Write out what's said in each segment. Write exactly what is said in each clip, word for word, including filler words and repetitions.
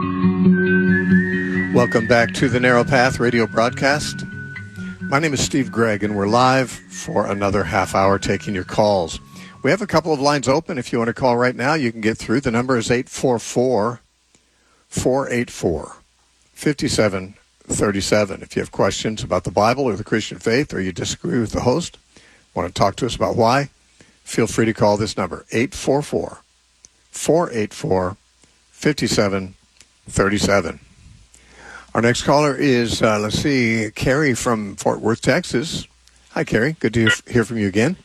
Welcome back to the Narrow Path radio broadcast. My name is Steve Gregg, and we're live for another half hour taking your calls. We have a couple of lines open. If you want to call right now, you can get through. The number is eight four four, four eight four, five seven three seven. If you have questions about the Bible or the Christian faith, or you disagree with the host, want to talk to us about why, feel free to call this number, eight four four, four eight four, five seven three seven. Our next caller is, uh, let's see, Carrie from Fort Worth, Texas. Hi, Carrie. Good to hear, hear from you again.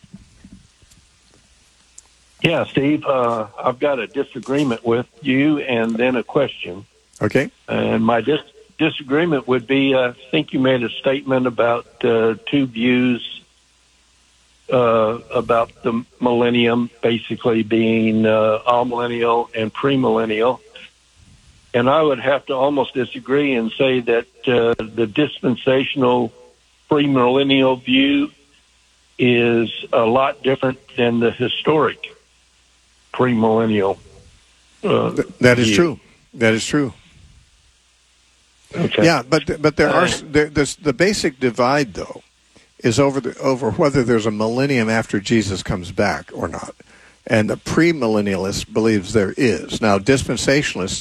Yeah, Steve, uh, I've got a disagreement with you and then a question. Okay. And my dis- disagreement would be, uh, I think you made a statement about uh, two views uh, about the millennium, basically being uh, amillennial and premillennial. And I would have to almost disagree and say that uh, the dispensational premillennial view is a lot different than the historic premillennial. Uh, Th- that is view. true. That is true. Okay. Yeah, but but there are there, there's, the basic divide though is over the, over whether there's a millennium after Jesus comes back or not, and the premillennialist believes there is. Now, dispensationalists.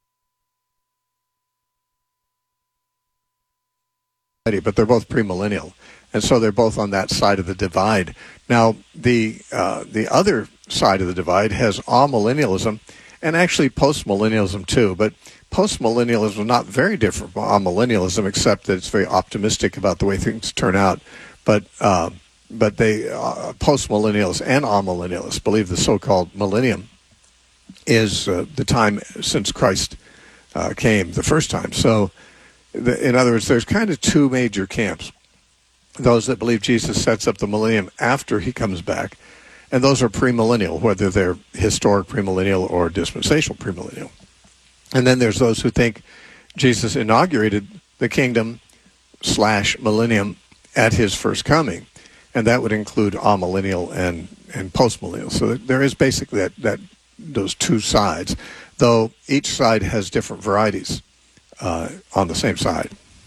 But they're both premillennial, and so they're both on that side of the divide. Now, the uh, the other side of the divide has amillennialism, and actually postmillennialism too. But postmillennialism is not very different from amillennialism, except that it's very optimistic about the way things turn out. But uh, but they uh, postmillennialists and amillennialists believe the so-called millennium is uh, the time since Christ uh, came the first time. So. In other words, there's kind of two major camps. Those that believe Jesus sets up the millennium after he comes back, and those are premillennial, whether they're historic premillennial or dispensational premillennial. And then there's those who think Jesus inaugurated the kingdom slash millennium at his first coming, and that would include amillennial and, and postmillennial. So there is basically that, that those two sides, though each side has different varieties. Uh, on the same side.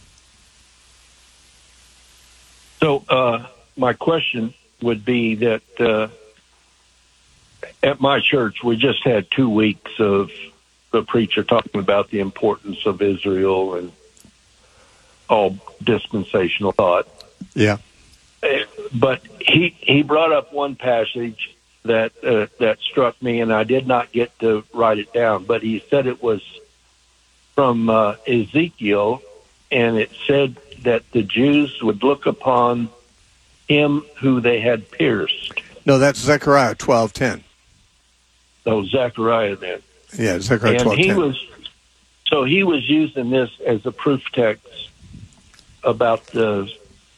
So uh, my question would be that uh, at my church, we just had two weeks of the preacher talking about the importance of Israel and all dispensational thought. Yeah. But he, he brought up one passage that uh, that struck me, and I did not get to write it down, but he said it was from uh, Ezekiel, and it said that the Jews would look upon him who they had pierced. No, that's Zechariah twelve ten. So Zechariah then. Yeah, Zechariah twelve ten. And he was, so he was using this as a proof text about the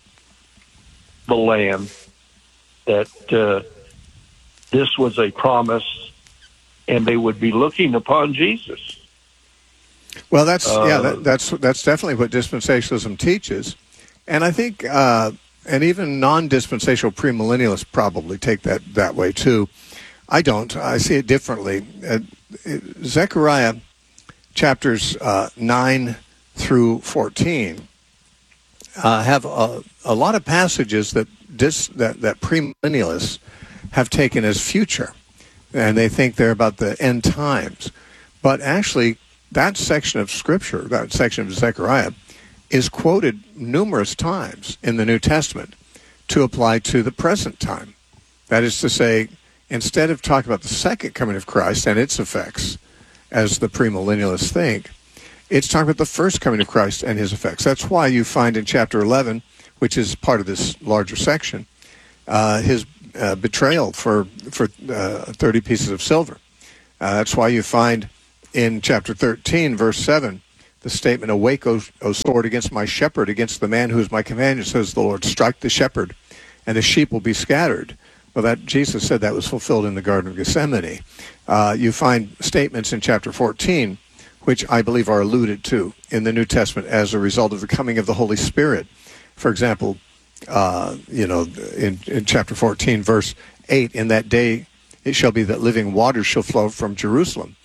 the Lamb, that uh, this was a promise, and they would be looking upon Jesus. Well, that's uh, yeah, that, Um, that's that's definitely what dispensationalism teaches, and I think, uh, and even non-dispensational premillennialists probably take that that way too. I don't. I see it differently. Uh, Zechariah chapters uh, nine through fourteen uh, have a, a lot of passages that dis, that that premillennialists have taken as future, and they think they're about the end times, but actually. That section of Scripture, that section of Zechariah, is quoted numerous times in the New Testament to apply to the present time. That is to say, instead of talking about the second coming of Christ and its effects, as the premillennialists think, it's talking about the first coming of Christ and his effects. That's why you find in chapter eleven, which is part of this larger section, uh, his uh, betrayal for, for uh, thirty pieces of silver. Uh, that's why you find in chapter thirteen, verse seven, the statement, "Awake, O, o sword, against my shepherd, against the man who is my companion, says the Lord. Strike the shepherd, and the sheep will be scattered." Well, that Jesus said that was fulfilled in the Garden of Gethsemane. Uh, you find statements in chapter fourteen, which I believe are alluded to in the New Testament as a result of the coming of the Holy Spirit. For example, uh, you know, in, in chapter fourteen, verse eight, "In that day it shall be that living waters shall flow from Jerusalem."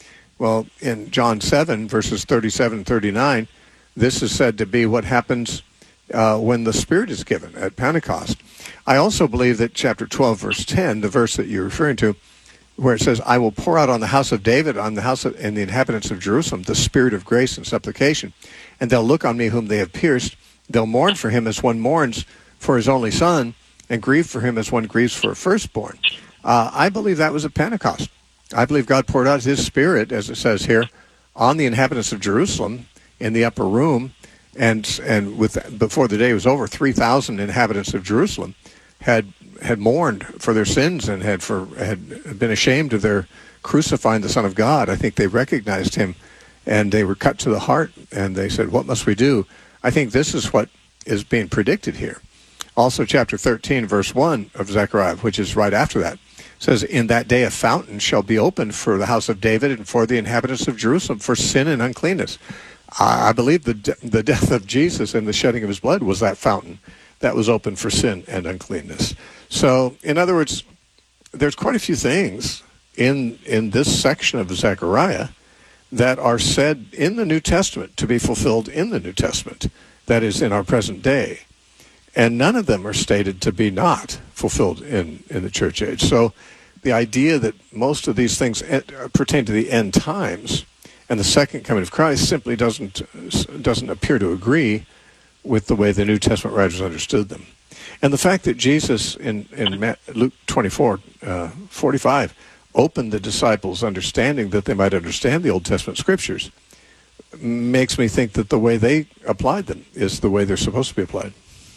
Well, in John seven, verses thirty-seven and thirty-nine, this is said to be what happens uh, when the Spirit is given at Pentecost. I also believe that chapter twelve, verse ten, the verse that you're referring to, where it says, I will pour out on the house of David, on the house of, and the inhabitants of Jerusalem, the spirit of grace and supplication. And they'll look on me whom they have pierced. They'll mourn for him as one mourns for his only son, and grieve for him as one grieves for a firstborn. Uh, I believe that was at Pentecost. I believe God poured out his Spirit, as it says here, on the inhabitants of Jerusalem in the upper room, and and with before the day was over, three thousand inhabitants of Jerusalem had had mourned for their sins and had for had been ashamed of their crucifying the Son of God. I think they recognized him, and they were cut to the heart, and they said, what must we do? I think this is what is being predicted here. Also, chapter thirteen, verse one of Zechariah, which is right after that, says, in that day a fountain shall be opened for the house of David and for the inhabitants of Jerusalem for sin and uncleanness. I, I believe the de- the death of Jesus and the shedding of his blood was that fountain that was open for sin and uncleanness. So, in other words, there's quite a few things in in this section of Zechariah that are said in the New Testament to be fulfilled in the New Testament, that is, in our present day. And none of them are stated to be not fulfilled in, in the church age. So the idea that most of these things pertain to the end times and the second coming of Christ simply doesn't doesn't appear to agree with the way the New Testament writers understood them. And the fact that Jesus in, in Luke twenty-four, uh, forty-five, opened the disciples' understanding that they might understand the Old Testament scriptures makes me think that the way they applied them is the way they're supposed to be applied.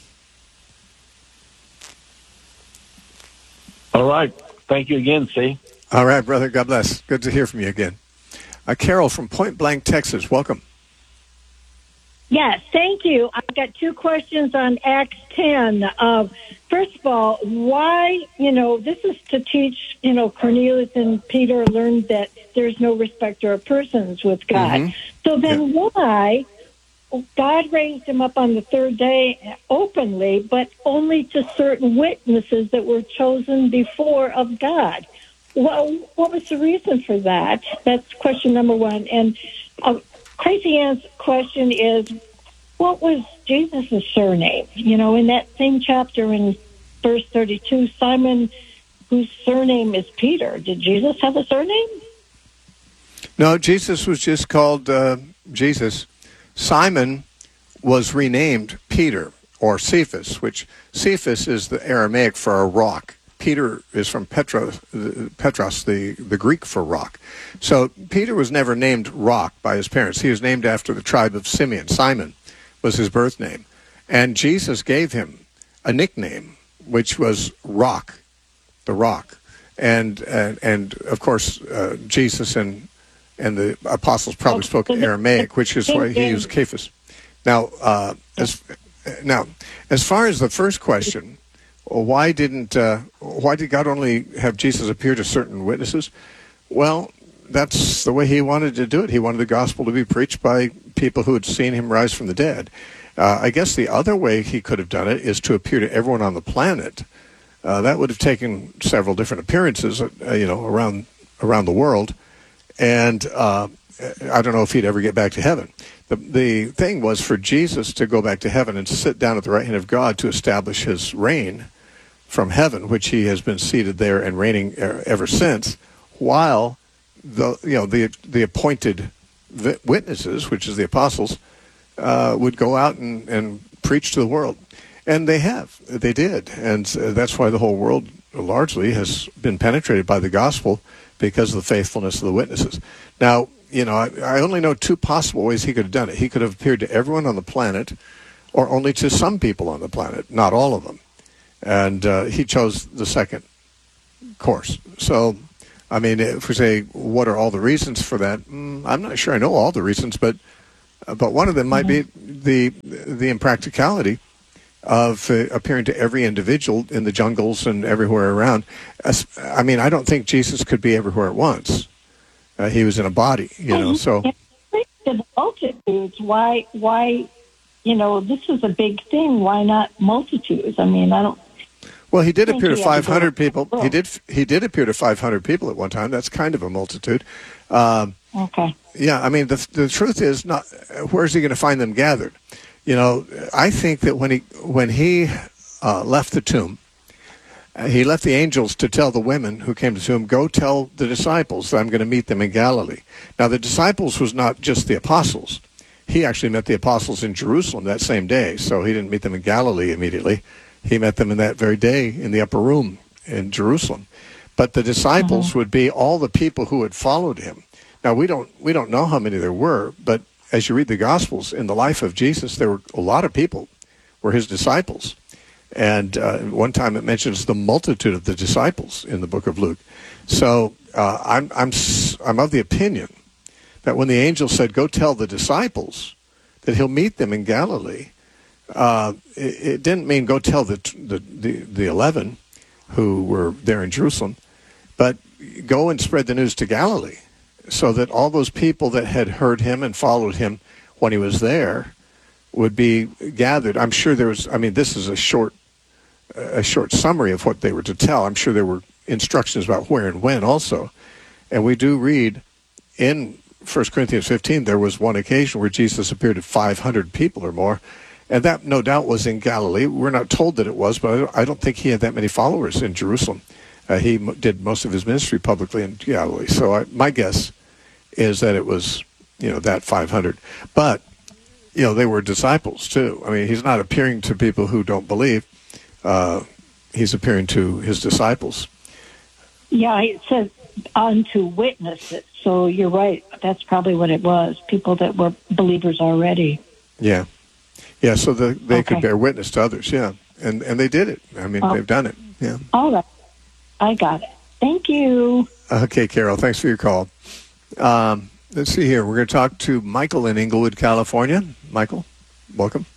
All right. Thank you again, C. All right, brother. God bless. Good to hear from you again. Uh, Carol from Point Blank, Texas. Welcome. Yes, thank you. I've got two questions on Acts ten. Uh, first of all, why, you know, this is to teach, you know, Cornelius and Peter learned that there's no respecter of persons with God. Mm-hmm. So then yeah. why God raised him up on the third day openly, but only to certain witnesses that were chosen before of God? Well, what was the reason for that? That's question number one. And uh, Crazy Ann's question is, what was Jesus' surname? You know, in that same chapter in verse thirty-two, Simon, whose surname is Peter. Did Jesus have a surname? No, Jesus was just called uh, Jesus. Simon was renamed Peter, or Cephas, which Cephas is the Aramaic for a rock. Peter is from Petros, Petros, the, the Greek for rock. So Peter was never named Rock by his parents. He was named after the tribe of Simeon. Simon was his birth name. And Jesus gave him a nickname, which was Rock, the Rock. And, and, and of course, uh, Jesus and and the apostles probably spoke Aramaic, which is why he used Cephas. Now, uh, as now, as far as the first question, why didn't uh, why did God only have Jesus appear to certain witnesses? Well, that's the way he wanted to do it. He wanted the gospel to be preached by people who had seen him rise from the dead. Uh, I guess the other way he could have done it is to appear to everyone on the planet. Uh, that would have taken several different appearances, uh, you know, around around the world. And uh, I don't know if he'd ever get back to heaven. The, the thing was for Jesus to go back to heaven and sit down at the right hand of God to establish his reign from heaven, which he has been seated there and reigning ever since, while the you know the the appointed witnesses, which is the apostles, uh, would go out and, and preach to the world. And they have. They did. And that's why the whole world largely has been penetrated by the gospel, because of the faithfulness of the witnesses. Now, you know, I, I only know two possible ways he could have done it. He could have appeared to everyone on the planet, or only to some people on the planet, not all of them. And uh, he chose the second course. So, I mean, if we say, what are all the reasons for that? Mm, I'm not sure I know all the reasons, but uh, but one of them might mm-hmm. be the the impracticality of uh, appearing to every individual in the jungles and everywhere around. As, I mean, I don't think Jesus could be everywhere at once. Uh, he was in a body, you know, so. The multitudes, why, why, you know, this is a big thing. Why not multitudes? I mean, I don't. Well, he did appear to five hundred people. He did, he did appear to five hundred people at one time. That's kind of a multitude. Um, Okay. Yeah, I mean, the the truth is, not where's he going to find them gathered? You know, I think that when he when he uh, left the tomb, uh, he left the angels to tell the women who came to him, "Go tell the disciples that I'm going to meet them in Galilee." Now, the disciples was not just the apostles. He actually met the apostles in Jerusalem that same day, so he didn't meet them in Galilee immediately. He met them in that very day in the upper room in Jerusalem. But the disciples mm-hmm. would be all the people who had followed him. Now, we don't we don't know how many there were, but as you read the Gospels, in the life of Jesus, there were a lot of people were his disciples. And uh, one time it mentions the multitude of the disciples in the book of Luke. So uh, I'm, I'm, I'm of the opinion that when the angel said, "Go tell the disciples that he'll meet them in Galilee," uh, it, it didn't mean go tell the, the, the, the eleven who were there in Jerusalem, but go and spread the news to Galilee, so that all those people that had heard him and followed him when he was there would be gathered. I'm sure there was, I mean, this is a short a short summary of what they were to tell. I'm sure there were instructions about where and when also. And we do read in First Corinthians fifteen, there was one occasion where Jesus appeared to five hundred people or more, and that no doubt was in Galilee. We're not told that it was, but I don't, I don't think he had that many followers in Jerusalem. Uh, he m- did most of his ministry publicly in Galilee. So I, my guess is that it was, you know, that five hundred. But, you know, they were disciples too. I mean, he's not appearing to people who don't believe. Uh, he's appearing to his disciples. Yeah, it says unto witnesses. So you're right. That's probably what it was. People that were believers already. Yeah. Yeah, so the, they okay. could bear witness to others, yeah. And and they did it. I mean, oh. they've done it, yeah. All right. I got it. Thank you. Okay, Carol, thanks for your call. Um, let's see here. We're going to talk to Michael in Inglewood, California. Michael, welcome.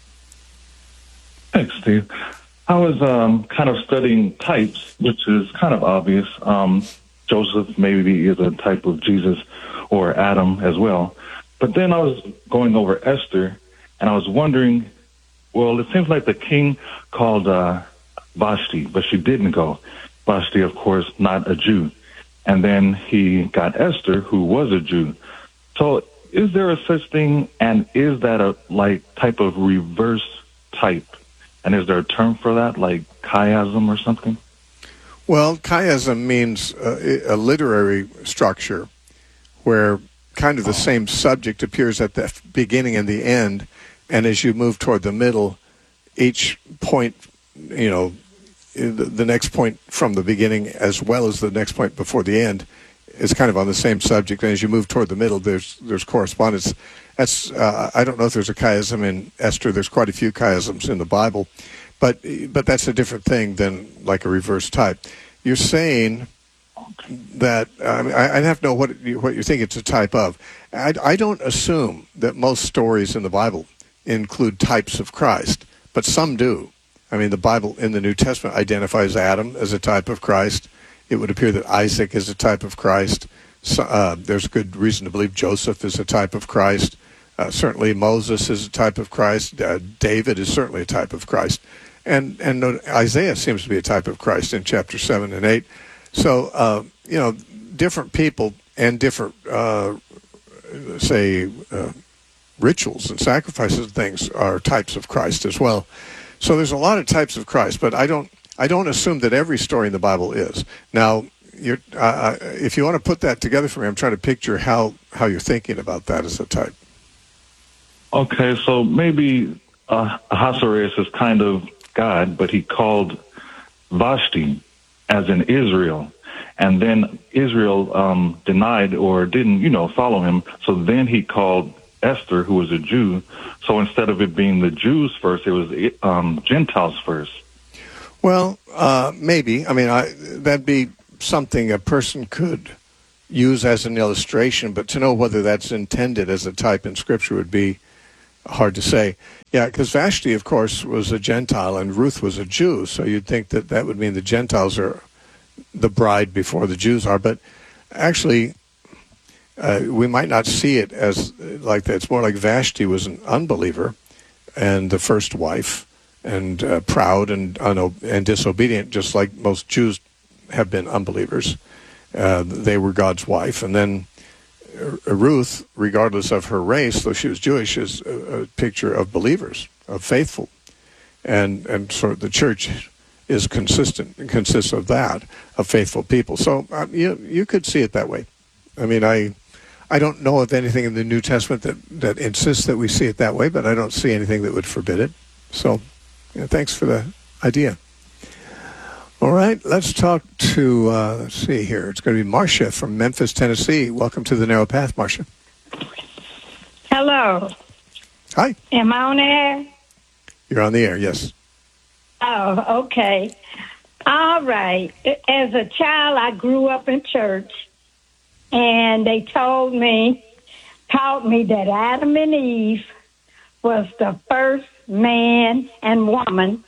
Thanks, Steve. I was um, kind of studying types, which is kind of obvious. Um, Joseph maybe is a type of Jesus, or Adam as well. But then I was going over Esther, and I was wondering, well, it seems like the king called uh, Vashti, but she didn't go. Vashti, of course, not a Jew. And then he got Esther, who was a Jew. So is there a such thing, and is that a like type of reverse type? And is there a term for that, like chiasm or something? Well, chiasm means a, a literary structure where kind of the same subject appears at the beginning and the end, and as you move toward the middle, each point, you know, the next point from the beginning as well as the next point before the end is kind of on the same subject. And as you move toward the middle, there's there's correspondence. That's uh, I don't know if there's a chiasm in Esther. There's quite a few chiasms in the Bible, but but that's a different thing than like a reverse type. You're saying that I mean, I'd have to know what what you think it's a type of. I, I don't assume that most stories in the Bible include types of Christ, but some do. I mean, the Bible in the New Testament identifies Adam as a type of Christ. It would appear that Isaac is a type of Christ. So, uh, there's good reason to believe Joseph is a type of Christ. Uh, certainly Moses is a type of Christ. Uh, David is certainly a type of Christ. And and Isaiah seems to be a type of Christ in chapter seven and eight. So, uh, you know, different people and different, uh, say, uh, rituals and sacrifices and things are types of Christ as well. So there's a lot of types of Christ, but I don't I don't assume that every story in the Bible is. Now, you're, uh, if you want to put that together for me, I'm trying to picture how, how you're thinking about that as a type. Okay, so maybe uh, Ahasuerus is kind of God, but he called Vashti as in Israel. And then Israel um, denied or didn't, you know, follow him. So then he called Esther, who was a Jew. So instead of it being the Jews first, it was um, Gentiles first. Well, uh, maybe. I mean, I, that'd be something a person could use as an illustration, but to know whether that's intended as a type in Scripture would be hard to say. Yeah, because Vashti, of course, was a Gentile and Ruth was a Jew, so you'd think that that would mean the Gentiles are the bride before the Jews are, but actually uh, we might not see it as like that. It's more like Vashti was an unbeliever and the first wife and uh, proud and uno- and disobedient, just like most Jews have been unbelievers. Uh, they were God's wife, and then Ruth, regardless of her race, though she was Jewish, is a, a picture of believers, of faithful. And and sort of the church is consistent, consists of that, of faithful people. So um, you you could see it that way. I mean, I I don't know of anything in the New Testament that, that insists that we see it that way, but I don't see anything that would forbid it. So yeah, thanks for the idea. All right, let's talk to, uh, let's see here. It's going to be Marcia from Memphis, Tennessee. Welcome to the Narrow Path, Marcia. Hello. Hi. Am I on air? You're on the air, yes. Oh, okay. All right. As a child, I grew up in church, and they told me, taught me that Adam and Eve was the first man and woman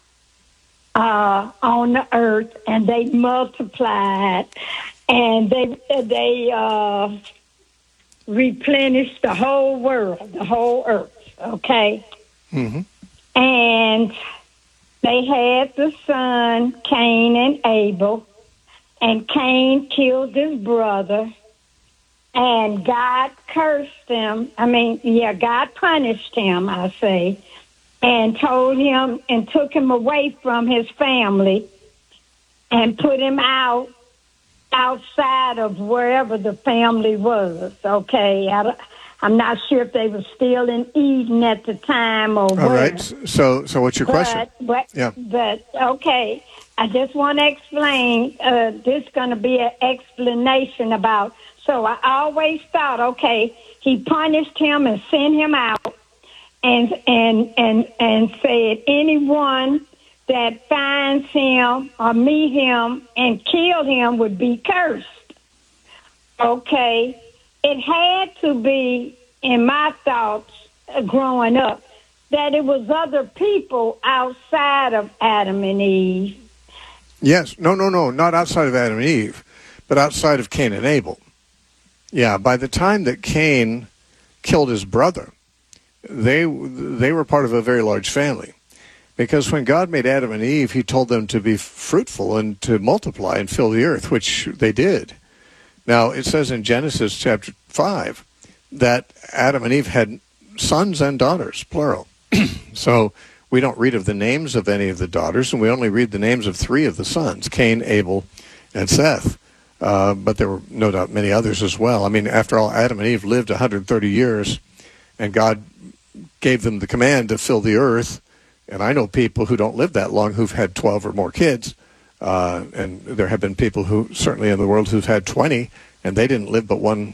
Uh, on the earth, and they multiplied, and they they uh, replenished the whole world, the whole earth. Okay, Mm-hmm. and they had the son Cain and Abel, and Cain killed his brother, and God cursed him. I mean, yeah, God punished him, I say. And told him and took him away from his family and put him out outside of wherever the family was. Okay, I, I'm not sure if they were still in Eden at the time or All where. right. So, so what's your but, question? But, Yeah. but okay, I just want to explain. Uh, this is going to be an explanation about. So I always thought, okay, he punished him and sent him out. And and and and said, anyone that finds him or meet him and kill him would be cursed. Okay, it had to be in my thoughts uh, growing up that it was other people outside of Adam and Eve. Yes. No, no, no. Not outside of Adam and Eve, but outside of Cain and Abel. Yeah. By the time that Cain killed his brother, they they were part of a very large family. Because when God made Adam and Eve, he told them to be fruitful and to multiply and fill the earth, which they did. Now, it says in Genesis chapter five that Adam and Eve had sons and daughters, plural. So we don't read of the names of any of the daughters, and we only read the names of three of the sons, Cain, Abel, and Seth. Uh, but there were no doubt many others as well. I mean, after all, Adam and Eve lived one hundred thirty years, and God gave them the command to fill the earth. And I know people who don't live that long who've had twelve or more kids. Uh, and there have been people who, certainly in the world, who've had twenty, and they didn't live but one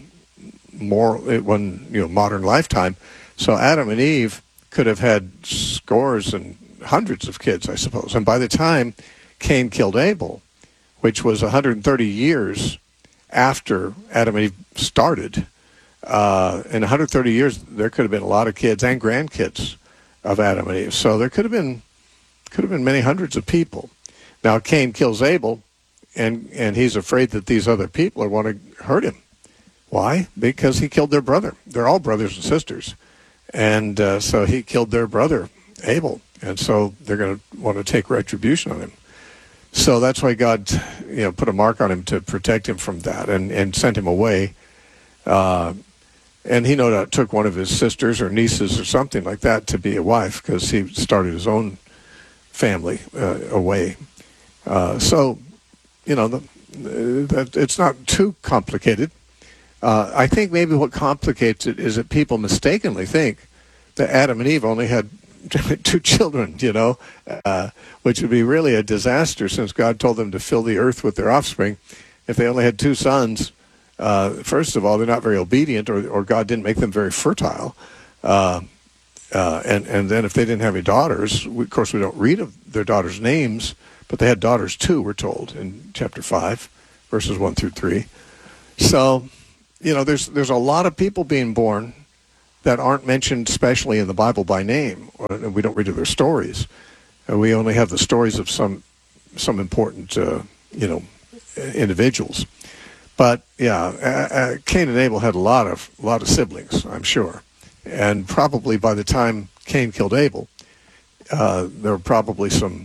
more, one you know, modern lifetime. So Adam and Eve could have had scores and hundreds of kids, I suppose. And by the time Cain killed Abel, which was one hundred thirty years after Adam and Eve started, uh, in one hundred thirty years, there could have been a lot of kids and grandkids of Adam and Eve. So there could have been could have been many hundreds of people. Now Cain kills Abel, and and he's afraid that these other people are want to hurt him. Why? Because he killed their brother. They're all brothers and sisters, and uh, so he killed their brother Abel, and so they're going to want to take retribution on him. So that's why God, you know, put a mark on him to protect him from that, and and sent him away. Uh, And he no doubt took one of his sisters or nieces or something like that to be a wife, because he started his own family uh, away. Uh, so, you know, the, the, it's not too complicated. Uh, I think maybe what complicates it is that people mistakenly think that Adam and Eve only had two children, you know, uh, which would be really a disaster, since God told them to fill the earth with their offspring. If they only had two sons, Uh, first of all, they're not very obedient, or, or God didn't make them very fertile. Uh, uh, and, and then if they didn't have any daughters, we, of course, we don't read of their daughters' names, but they had daughters too, we're told, in chapter five, verses one through three. So, you know, there's there's a lot of people being born that aren't mentioned specially in the Bible by name. Or, we don't read of their stories. Uh, we only have the stories of some, some important, uh, you know, individuals. But yeah, uh, uh, Cain and Abel had a lot of a lot of siblings, I'm sure, and probably by the time Cain killed Abel, uh, there were probably some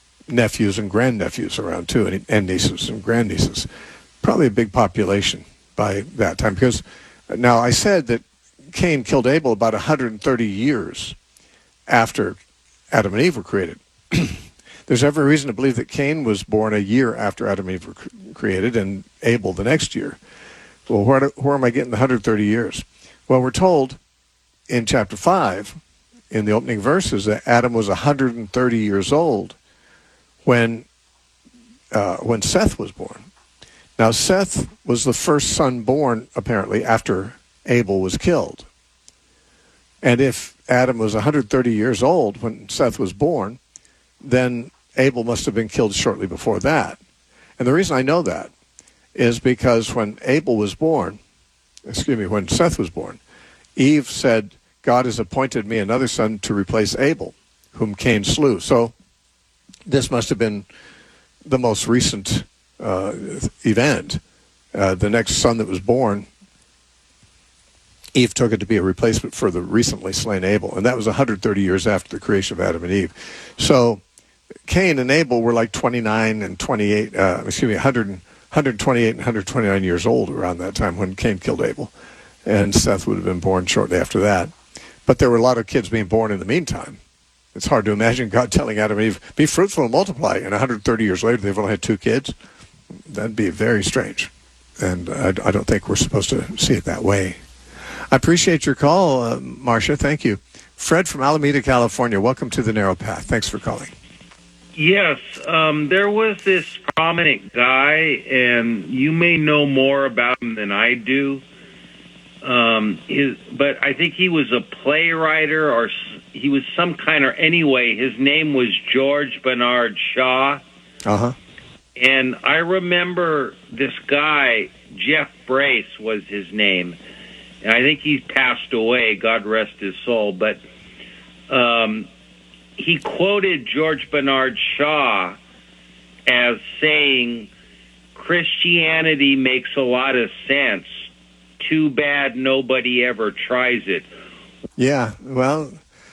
nephews and grandnephews around too, and, and nieces and grandnieces. Probably a big population by that time. Because now I said that Cain killed Abel about one hundred thirty years after Adam and Eve were created. There's every reason to believe that Cain was born a year after Adam and Eve were created and Abel the next year. Well, where, do, where am I getting the one hundred thirty years? Well, we're told in chapter five, in the opening verses, that Adam was one hundred thirty years old when uh, when Seth was born. Now, Seth was the first son born, apparently, after Abel was killed. And if Adam was one hundred thirty years old when Seth was born, then Abel must have been killed shortly before that. And the reason I know that is because when Abel was born, excuse me, when Seth was born, Eve said, God has appointed me another son to replace Abel, whom Cain slew. So this must have been the most recent uh, event. Uh, the next son that was born, Eve took it to be a replacement for the recently slain Abel. And that was one hundred thirty years after the creation of Adam and Eve. So Cain and Abel were like twenty-nine and twenty-eight, uh, excuse me, one hundred, one hundred twenty-eight and one hundred twenty-nine years old around that time when Cain killed Abel. And Seth would have been born shortly after that. But there were a lot of kids being born in the meantime. It's hard to imagine God telling Adam and Eve, be fruitful and multiply, and one hundred thirty years later they've only had two kids. That'd be very strange. And I, I don't think we're supposed to see it that way. I appreciate your call, uh, Marcia. Thank you. Fred from Alameda, California. Welcome to The Narrow Path. Thanks for calling. Yes, um, there was this prominent guy, and you may know more about him than I do. Um, his, but I think he was a playwright, or he was some kind of, anyway, his name was George Bernard Shaw. Uh-huh. And I remember this guy, Jeff Brace was his name. And I think he passed away, God rest his soul. But um, he quoted George Bernard Shaw as saying, Christianity makes a lot of sense. Too bad nobody ever tries it. Yeah, well,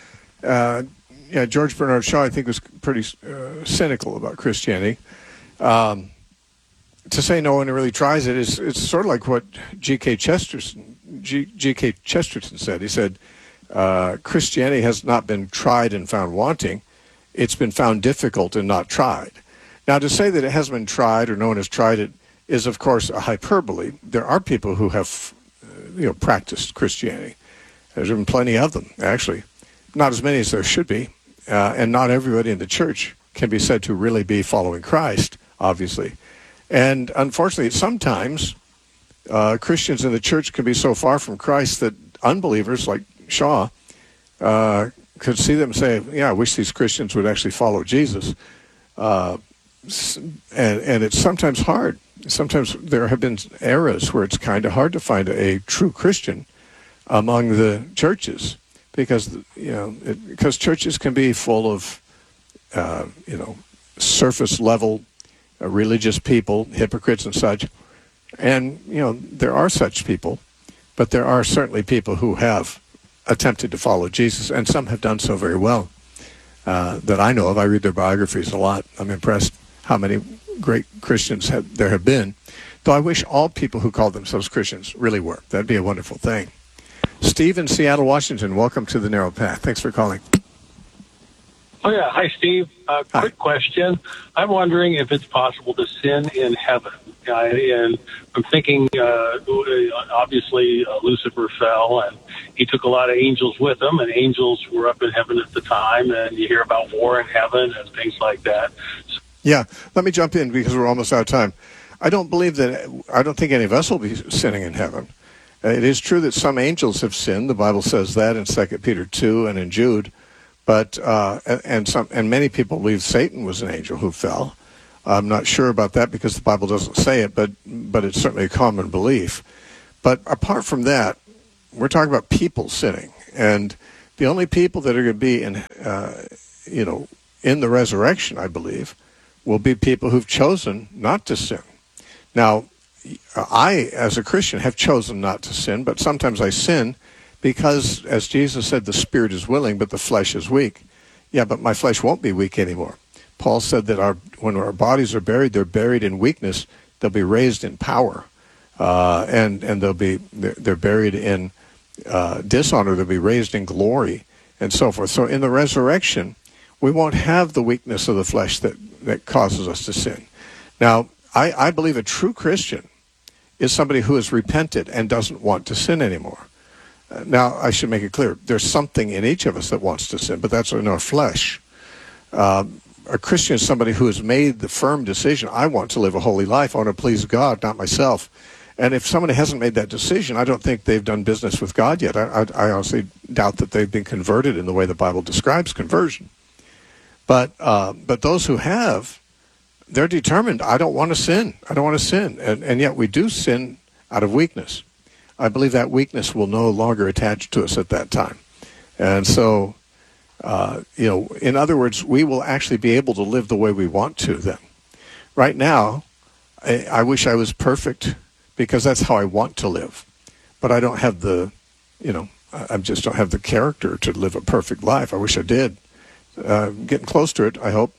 uh, yeah, George Bernard Shaw, I think, was pretty uh, cynical about Christianity. Um, to say no one really tries it is it's sort of like what G K Chesterton, G, G.K. Chesterton said. He said, uh, Christianity has not been tried and found wanting. It's been found difficult and not tried. Now, to say that it hasn't been tried or no one has tried it is, of course, a hyperbole. There are people who have you know, practiced Christianity. There's been plenty of them, actually. Not as many as there should be. Uh, and not everybody in the church can be said to really be following Christ, obviously. And unfortunately, sometimes uh, Christians in the church can be so far from Christ that unbelievers like Shaw uh, could see them and say, yeah, I wish these Christians would actually follow Jesus. Uh, and, and it's sometimes hard. Sometimes there have been eras where it's kind of hard to find a, a true Christian among the churches because, you know, it, because churches can be full of, uh, you know, surface level uh, religious people, hypocrites and such. And, you know, there are such people, but there are certainly people who have attempted to follow Jesus, and some have done so very well uh, that I know of. I read their biographies a lot. I'm impressed how many great Christians have, there have been, though I wish all people who call themselves Christians really were. That'd be a wonderful thing. Steve in Seattle, Washington, welcome to The Narrow Path. Thanks for calling. Oh, yeah. Hi, Steve. Uh, Hi. Quick question. I'm wondering if it's possible to sin in heaven. Uh, and I'm thinking, uh, obviously, uh, Lucifer fell, and he took a lot of angels with him, and angels were up in heaven at the time, and you hear about war in heaven and things like that. So Yeah, let me jump in because we're almost out of time. I don't believe that, I don't think any of us will be sinning in heaven. Uh, it is true that some angels have sinned. The Bible says that in Second Peter two and in Jude. But, uh, and some, and many people believe Satan was an angel who fell. I'm not sure about that because the Bible doesn't say it, but, but it's certainly a common belief. But apart from that, we're talking about people sinning. And the only people that are going to be in, uh, you know, in the resurrection, I believe, will be people who've chosen not to sin. Now, I, as a Christian, have chosen not to sin, but sometimes I sin because, as Jesus said, the spirit is willing, but the flesh is weak. Yeah, but my flesh won't be weak anymore. Paul said that our when our bodies are buried, they're buried in weakness. They'll be raised in power. uh, and and they'll be they're, they're buried in uh, dishonor. They'll be raised in glory, and so forth. So in the resurrection, we won't have the weakness of the flesh that that causes us to sin. Now, I, I believe a true Christian is somebody who has repented and doesn't want to sin anymore. Uh, now, I should make it clear, there's something in each of us that wants to sin, but that's in our flesh. Uh, a Christian is somebody who has made the firm decision, I want to live a holy life, I want to please God, not myself. And if somebody hasn't made that decision, I don't think they've done business with God yet. I, I, I honestly doubt that they've been converted in the way the Bible describes conversion. But uh, but those who have, they're determined, I don't want to sin. I don't want to sin. And, and yet we do sin out of weakness. I believe that weakness will no longer attach to us at that time. And so, uh, you know, in other words, we will actually be able to live the way we want to then. Right now, I, I wish I was perfect because that's how I want to live. But I don't have the, you know, I just don't have the character to live a perfect life. I wish I did. Uh, getting close to it, I hope.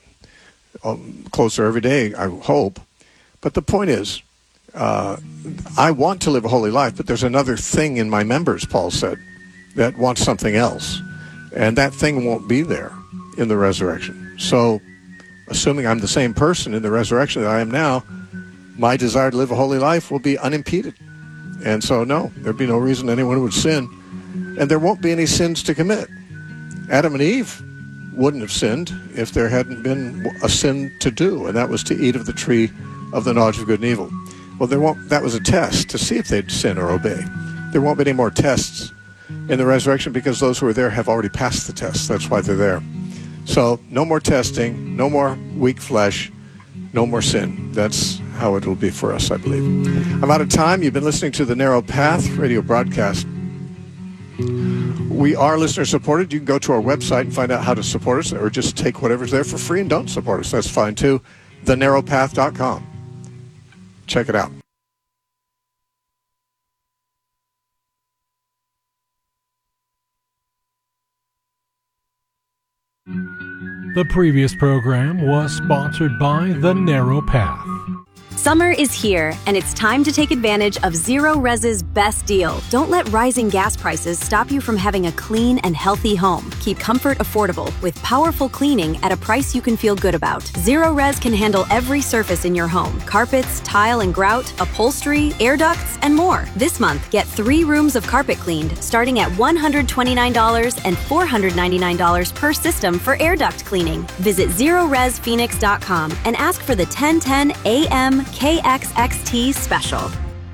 Um, closer every day, I hope. But the point is, uh, I want to live a holy life, but there's another thing in my members, Paul said, that wants something else. And that thing won't be there in the resurrection. So, assuming I'm the same person in the resurrection that I am now, my desire to live a holy life will be unimpeded. And so, no, there'd be no reason anyone would sin. And there won't be any sins to commit. Adam and Eve wouldn't have sinned if there hadn't been a sin to do, and that was to eat of the tree of the knowledge of good and evil. Well, there won't. That was a test to see if they'd sin or obey. There won't be any more tests in the resurrection because those who are there have already passed the test. That's why they're there. So no more testing, no more weak flesh, no more sin. That's how it will be for us, I believe. I'm out of time. You've been listening to the Narrow Path radio broadcast. We are listener supported. You can go to our website and find out how to support us, or just take whatever's there for free and don't support us. That's fine too. the narrow path dot com. Check it out. The previous program was sponsored by The Narrow Path. Summer is here, and it's time to take advantage of Zero Res's best deal. Don't let rising gas prices stop you from having a clean and healthy home. Keep comfort affordable with powerful cleaning at a price you can feel good about. Zero Res can handle every surface in your home: carpets, tile and grout, upholstery, air ducts, and more. This month, get three rooms of carpet cleaned, starting at one hundred twenty-nine dollars and four hundred ninety-nine dollars per system for air duct cleaning. Visit zero res phoenix dot com and ask for the ten ten A M K X X T special.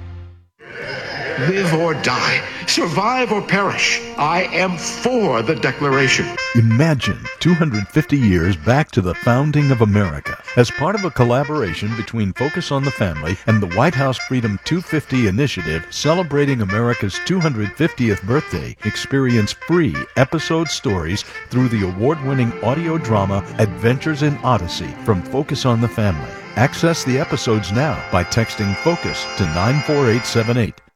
Live or die, survive or perish, I am for the Declaration. Imagine two hundred fifty years back to the founding of America. As part of a collaboration between Focus on the Family and the White House Freedom two fifty initiative celebrating America's two hundred fiftieth birthday, experience free episode stories through the award-winning audio drama Adventures in Odyssey from Focus on the Family. Access the episodes now by texting FOCUS to nine four eight seven eight.